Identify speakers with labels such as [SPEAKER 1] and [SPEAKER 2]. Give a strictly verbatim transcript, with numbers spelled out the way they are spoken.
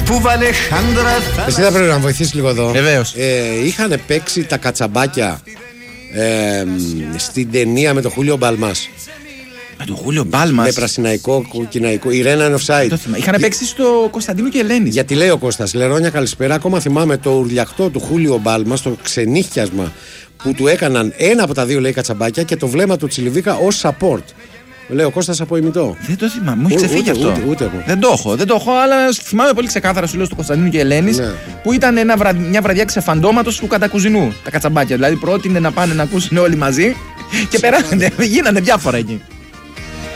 [SPEAKER 1] που βάλε χάντρα.
[SPEAKER 2] Εσύ θα πρέπει να βοηθήσει λίγο εδώ.
[SPEAKER 3] Βεβαίως.
[SPEAKER 2] Ε, είχαν παίξει τα κατσαμπάκια ε, στην ταινία με τον Χούλιο Μπαλμάς.
[SPEAKER 3] Με τον Χούλιο Μπάλμας.
[SPEAKER 2] Με πρασιναϊκό, κοκκιναϊκό. Η Ρένα είναι offside.
[SPEAKER 3] Είχαν παίξει στο Κωνσταντίνου και Ελένης.
[SPEAKER 2] Γιατί λέει ο Κώστας, Λερόνια καλησπέρα. Ακόμα θυμάμαι το ουρλιαχτό του Χούλιο Μπάλμας, το ξενύχιασμα που του έκαναν ένα από τα δύο λέει κατσαμπάκια και το βλέμμα του Τσιλιβίκα ως support. Λέει ο Κώστας από ημιτό.
[SPEAKER 3] Δεν το θυμάμαι, μου έχει ξεφύγει
[SPEAKER 2] ούτε,
[SPEAKER 3] αυτό.
[SPEAKER 2] Ούτε, ούτε, ούτε
[SPEAKER 3] δεν το έχω, δεν το έχω, αλλά θυμάμαι πολύ ξεκάθαρα σου λέω στο Κωνσταντίνου και Ελένης, ναι. Που ήταν ένα βρα... μια βραδιά ξεφαντώματος του κατακουζινού. Τα κατσαμπάκια. Δηλαδή πρότεινε να πάνε να ακούσουν όλοι μαζί και περάσανε, γίνανε διάφορα εκεί.